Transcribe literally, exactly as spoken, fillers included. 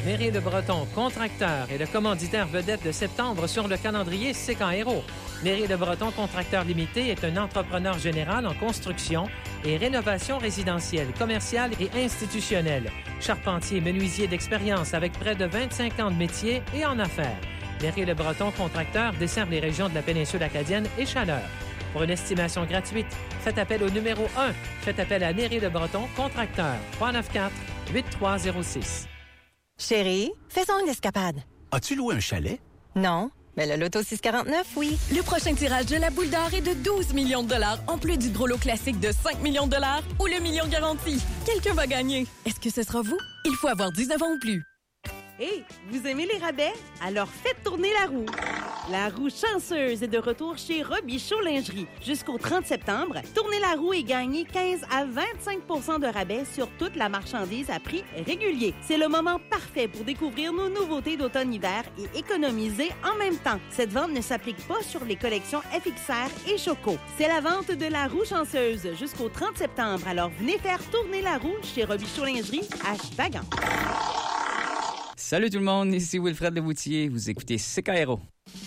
Mairie de Breton, contracteur et le commanditaire vedette de septembre sur le calendrier Séquent Héros. Mairie de Breton, contracteur limité, est un entrepreneur général en construction et rénovation résidentielle, commerciale et institutionnelle. Charpentier, menuisier d'expérience avec près de vingt-cinq ans de métier et en affaires. Mairie de Breton, contracteur, dessert les régions de la péninsule acadienne et Chaleur. Pour une estimation gratuite, faites appel au numéro un. Faites appel à Mairie de Breton, contracteur, trois neuf quatre, huit trois zéro six. Chérie, faisons une escapade. As-tu loué un chalet? Non, mais le Loto six quarante-neuf, oui. Le prochain tirage de la boule d'or est de douze millions de dollars, en plus du gros lot classique de cinq millions de dollars ou le million garanti. Quelqu'un va gagner. Est-ce que ce sera vous? Il faut avoir dix-neuf ans ou plus. Hey, vous aimez les rabais? Alors faites tourner la roue. La roue chanceuse est de retour chez Robichaud Lingerie. Jusqu'au trente septembre, tournez la roue et gagnez quinze à vingt-cinq pour cent de rabais sur toute la marchandise à prix régulier. C'est le moment parfait pour découvrir nos nouveautés d'automne-hiver et économiser en même temps. Cette vente ne s'applique pas sur les collections F X R et Choco. C'est la vente de la roue chanceuse jusqu'au trente septembre. Alors venez faire tourner la roue chez Robichaud Lingerie à Vagan. Salut tout le monde, ici Wilfred Leboutillier, vous écoutez Séquent Héros.